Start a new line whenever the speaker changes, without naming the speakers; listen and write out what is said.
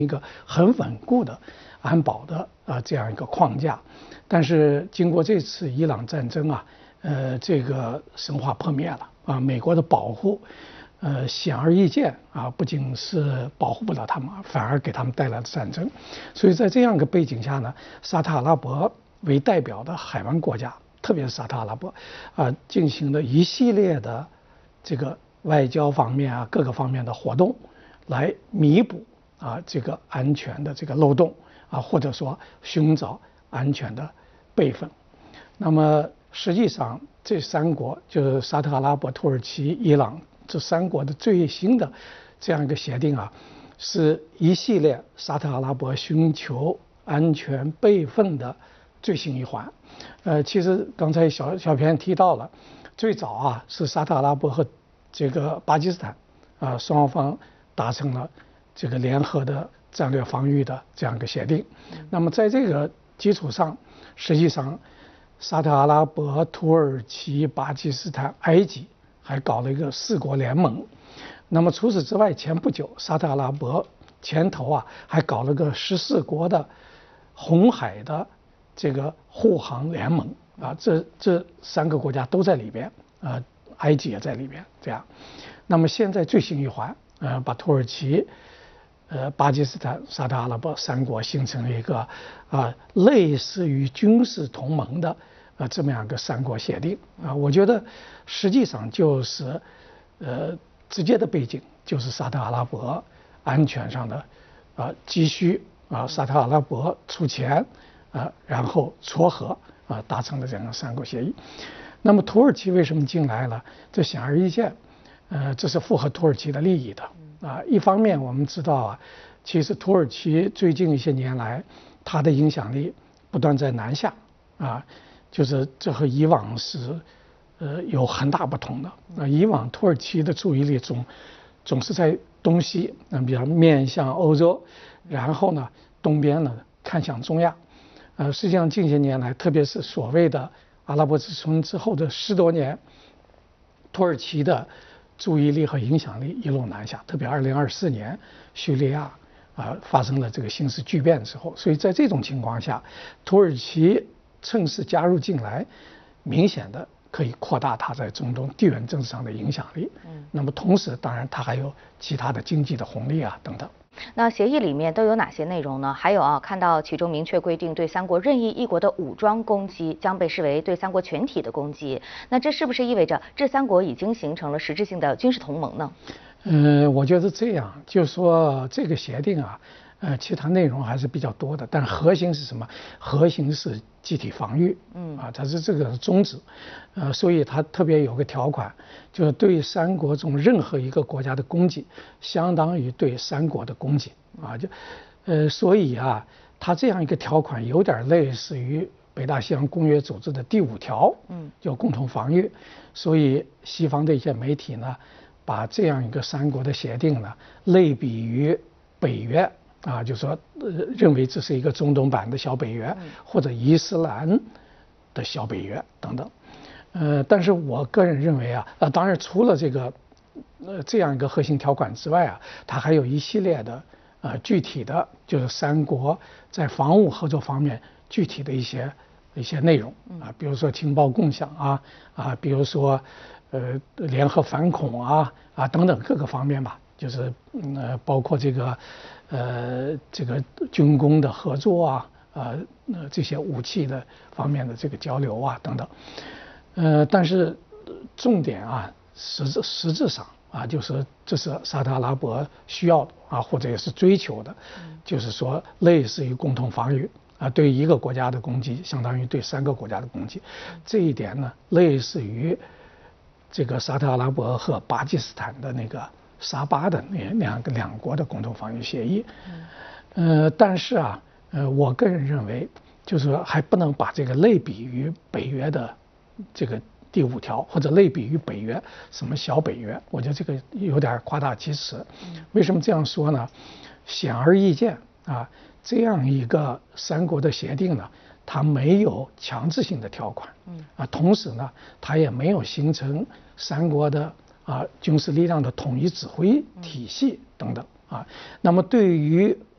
一个很稳固的安保的这样一个框架。但是经过这次伊朗战争啊，这个神话破灭了啊，美国的保护显而易见啊，不仅是保护不了他们，反而给他们带来了战争。所以在这样一个背景下呢，沙特阿拉伯为代表的海湾国家，特别是沙特阿拉伯进行了一系列的这个外交方面啊各个方面的活动，来弥补这个安全的这个漏洞或者说寻找安全的备份。那么实际上这三国就是沙特阿拉伯、土耳其、伊朗这三国的最新的这样一个协定是一系列沙特阿拉伯寻求安全备份的最新一环。其实刚才小编提到了，最早是沙特阿拉伯和这个巴基斯坦双方达成了这个联合的战略防御的这样一个协定。那么在这个基础上，实际上沙特阿拉伯、土耳其、巴基斯坦、埃及还搞了一个4国联盟。那么除此之外，前不久沙特阿拉伯牵头还搞了个14国的红海的这个护航联盟这3个国家都在里边埃及也在里边这样。那么现在最新一环把土耳其、巴基斯坦、沙特阿拉伯3国形成了一个类似于军事同盟的这么样一个3国协定我觉得实际上就是直接的背景就是沙特阿拉伯安全上的急需沙特阿拉伯出钱然后撮合达成了这样的3国协议。那么土耳其为什么进来了？这显而易见，这是符合土耳其的利益的一方面我们知道其实土耳其最近一些年来，它的影响力不断在南下就是这和以往是有很大不同的以往土耳其的注意力总是在东西比较面向欧洲，然后呢东边呢看向中亚实际上近些年来，特别是所谓的阿拉伯之春之后的10多年，土耳其的注意力和影响力一路南下，特别2024年叙利亚发生了这个形势巨变之后，所以在这种情况下，土耳其趁势加入进来，明显的可以扩大它在中东地缘政治上的影响力。那么同时当然它还有其他的经济的红利等等。
那协议里面都有哪些内容呢？还有看到其中明确规定，对3国任意一国的武装攻击将被视为对3国全体的攻击。那这是不是意味着这3国已经形成了实质性的军事同盟呢？
我觉得这样，就是说这个协定其他内容还是比较多的，但核心是什么？核心是集体防御，它是这个宗旨，所以它特别有个条款，就是对3国中任何一个国家的攻击，相当于对3国的攻击所以它这样一个条款有点类似于北大西洋公约组织的第5条，叫共同防御。所以西方的一些媒体呢，把这样一个3国的协定呢，类比于北约。就说认为这是一个中东版的小北约，或者伊斯兰的小北约等等。但是我个人认为当然除了这个这样一个核心条款之外它还有一系列的具体的，就是3国在防务合作方面具体的一些内容比如说情报共享比如说联合反恐等等各个方面吧。就是包括这个军工的合作这些武器的方面的这个交流等等。但是重点实质上就是这是沙特阿拉伯需要的或者也是追求的，就是说类似于共同防御对一个国家的攻击相当于对3个国家的攻击。这一点呢，类似于这个沙特阿拉伯和巴基斯坦的那个沙巴的两国的共同防御协议。但是我个人认为，就是说还不能把这个类比于北约的这个第5条，或者类比于北约什么小北约，我觉得这个有点夸大其词。为什么这样说呢？显而易见这样一个3国的协定呢，它没有强制性的条款，同时呢，它也没有形成3国的军事力量的统一指挥体系等等那么对于